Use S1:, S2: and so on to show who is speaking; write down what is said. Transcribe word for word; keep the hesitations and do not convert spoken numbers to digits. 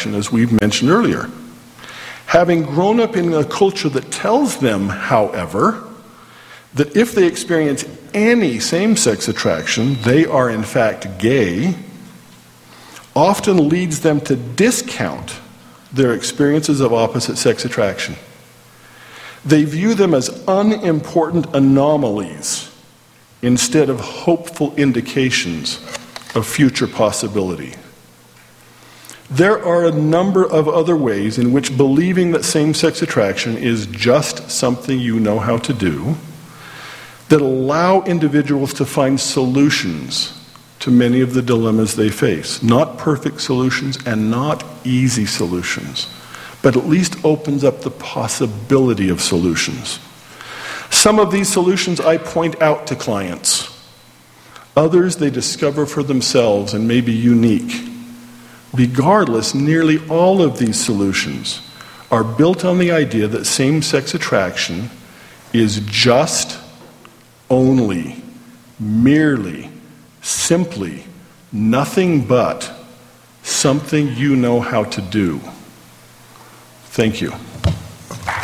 S1: attraction, as we've mentioned earlier. Having grown up in a culture that tells them, however, that if they experience any same-sex attraction, they are in fact gay, often leads them to discount their experiences of opposite-sex attraction. They view them as unimportant anomalies instead of hopeful indications of future possibility. There are a number of other ways in which believing that same-sex attraction is just something you know how to do that allow individuals to find solutions to many of the dilemmas they face. Not perfect solutions and not easy solutions, but at least opens up the possibility of solutions. Some of these solutions I point out to clients. Others they discover for themselves and may be unique. Regardless, nearly all of these solutions are built on the idea that same-sex attraction is just, only, merely, simply, nothing but something you know how to do. Thank you.